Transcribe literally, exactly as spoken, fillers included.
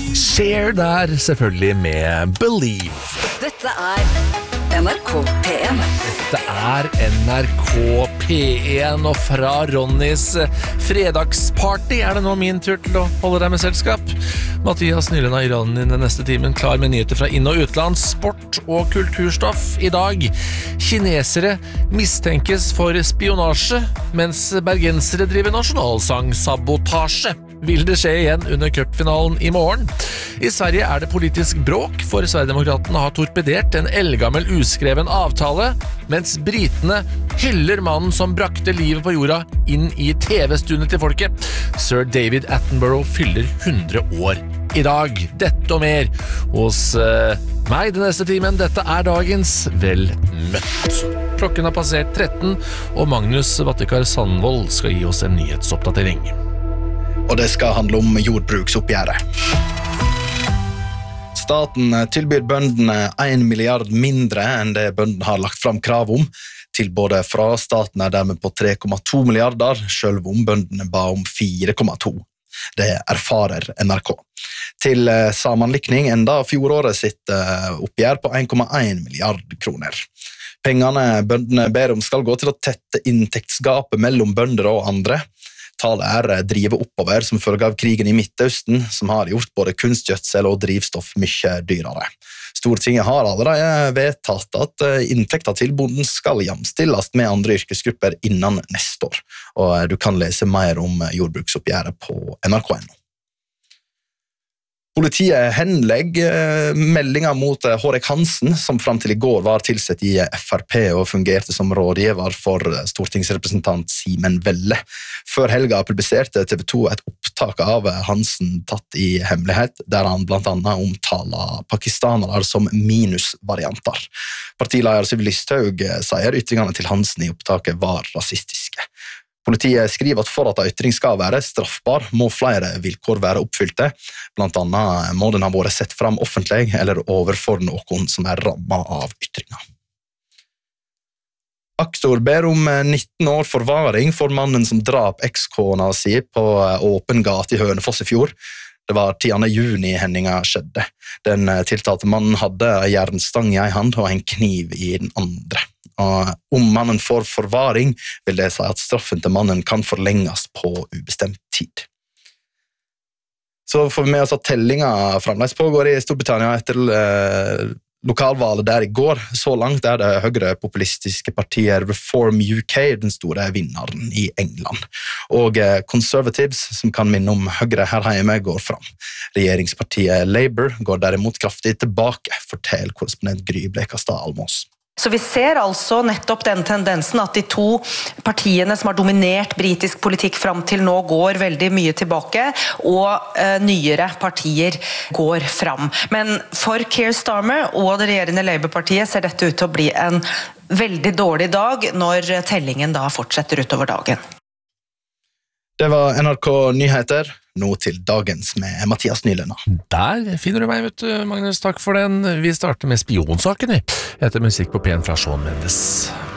Cher der, selvfølgelig med Believe. Dette er N R K P en. Det er N R K P en, og fra Ronnys fredagsparty er det nå min tur til å holde deg med selskap. Mathias Nylund i Ronny den neste timen, klar med nyheter fra inn- og utland, sport og kulturstoff. I dag, kinesere mistenkes for spionasje, mens bergensere driver nasjonalsangsabotasje. Vil det skje igjen under cupfinalen i morgen? I Sverige er det politisk bråk, for Sverigedemokraterne har torpedert en eldgammel uskreven avtale, mens britene hyller mannen som brakte livet på jorda inn i T V-stuene til folket. Sir David Attenborough fyller hundre år i dag. Dette og mer hos uh, meg den neste timen. Dette er dagens Vel møtt. Klokken har passert tretten, og Magnus Vattekar Sandvold skal gi oss en nyhetsoppdatering. Og det skal handle om jordbruksoppgjøret. Staten tilbyr bøndene en milliard mindre enn det bøndene har lagt fram krav om. Tilbudet fra staten er dermed på tre komma to milliarder, selv om bøndene ba om fire komma to. Det erfarer N R K. Til sammenlikning enda fjoråret sitt oppgjør på en komma en milliard kroner. Pengene bøndene ber om skal gå til å tette inntektsgapet mellom bønder og andre. Tallet er drivet oppover som følge av krigen i Midtøsten, som har gjort både kunstgjødsel og drivstoff mye dyrere. Stortinget har allerede vedtatt at inntekter til bonden skal jamstilles med andre yrkesgrupper innen neste år, og du kan lese mer om jordbruksoppgjøret på N R K punkt no. Politiet henlegger meldinger mot Hårek Hansen, som frem til i går var tilsett i F R P og fungerte som rådgiver for stortingsrepresentant Simen Velle. Før helga publiserte T V to et opptak av Hansen tatt i hemmelighet, der han blant annet omtaler pakistanere som minusvarianter. Partileder Siv Listhaug sier ytringene til Hansen i opptaket var rasistiske. Politiet skriver at for at en ytring skal være straffbar, må flere vilkår være oppfylte. Blant annet må den ha vært sett fram offentlig eller overfor noen som er rammet av ytringer. Aktor ber om nitten år forvaring for mannen som drap ekskona si på åpen gate i Hønefoss i fjor. Det var tiende juni hendinga skjedde. Den tiltalte mannen hadde en jernstang i en hand og en kniv i den andre. Og om mannen får forvaring, vil det si at straffen til mannen kan forlenges på ubestemt tid. Så får vi med oss at tellinga fremdeles pågår i Storbritannia etter eh, lokalvalget der i går. Så langt er det høyrepopulistiske partiet Reform U K den store vinneren i England. Og eh, Conservatives, som kan minne om Høyre her hjemme, går fram. Regjeringspartiet Labour går derimot kraftig tilbake, forteller korrespondent Gry Blekastad Almås. Så vi ser altså nettopp den tendensen at de to partiene som har dominert britisk politikk frem til nå går veldig mye tilbake, og eh, nyere partier går frem. Men for Keir Starmer og det regjerende Labour-partiet ser dette ut til å bli en veldig dårlig dag når tellingen da fortsetter utover dagen. Det var N R K Nyheter, nå til dagens med Mathias Nylund. Der finner du meg, vet du, Magnus, takk for den. Vi starter med spionsaken, vi. Etter musikk på P en fra Shawn Mendes.